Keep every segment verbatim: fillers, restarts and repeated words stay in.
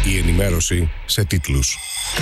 Η ενημέρωση σε τίτλους.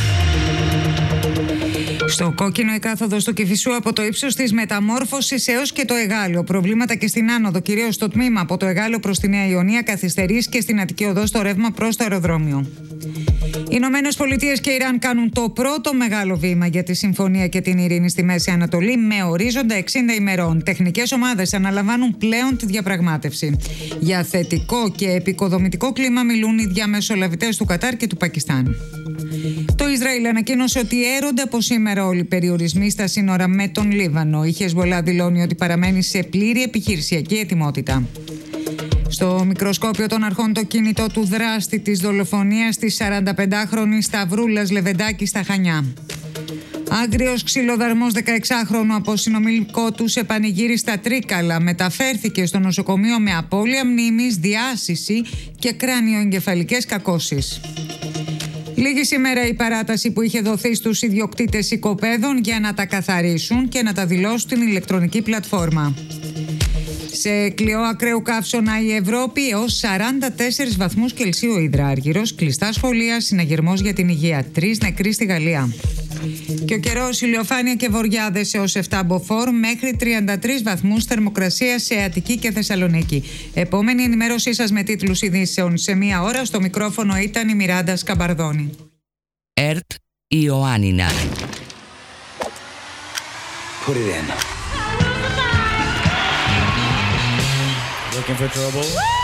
Στο κόκκινο η κάθοδος του Κηφισού από το ύψος της Μεταμόρφωσης έως και το Εγάλεο. Προβλήματα και στην άνοδο, κυρίως στο τμήμα από το Εγάλεο προς τη Νέα Ιωνία, καθυστερείς και στην Αττική Οδό στο ρεύμα προς το αεροδρόμιο. Οι Ηνωμένες Πολιτείες και Ιράν κάνουν το πρώτο μεγάλο βήμα για τη συμφωνία και την ειρήνη στη Μέση Ανατολή με ορίζοντα εξήντα ημερών. Τεχνικές ομάδες αναλαμβάνουν πλέον τη διαπραγμάτευση. Για θετικό και επικοδομητικό κλίμα μιλούν οι διαμεσολαβητές του Κατάρ και του Πακιστάν. Το Ισραήλ ανακοίνωσε ότι έρονται από σήμερα όλοι οι περιορισμοί στα σύνορα με τον Λίβανο. Η Χεσμολάχ δηλώνει ότι παραμένει σε πλήρη επιχειρησιακή ετοιμότητα. Στο μικροσκόπιο των αρχών το κινητό του δράστη της δολοφονίας της σαρανταπεντάχρονης Σταυρούλας Λεβεντάκη στα Χανιά. Άγριος ξυλοδαρμός δεκαεξάχρονου από συνομιλικό του σε πανηγύρι στα Τρίκαλα μεταφέρθηκε στο νοσοκομείο με απώλεια μνήμης, διάσηση και κράνιο-εγκεφαλικές κακώσεις. Λίγη σήμερα η παράταση που είχε δοθεί στους ιδιοκτήτες οικοπαίδων για να τα καθαρίσουν και να τα δηλώσουν στην ηλεκτρονική πλατφόρμα. Σε κλειό ακραίου καύσωνα η Ευρώπη έως σαράντα τέσσερις βαθμούς Κελσίου υδράργυρος, κλειστά σχολεία, συναγερμός για την υγεία, τρεις νεκροί στη Γαλλία. Και ο καιρός, ηλιοφάνεια και βοριάδες έως επτά μποφόρ, μέχρι τριάντα τρεις βαθμούς θερμοκρασία σε Αττική και Θεσσαλονίκη. Επόμενη ενημέρωσή σας με τίτλους ειδήσεων σε μία ώρα. Στο μικρόφωνο ήταν η Μιράντα Σκαμπαρδόνη. ΕΡΤ Ιωάννινα. Put it in. Looking for trouble?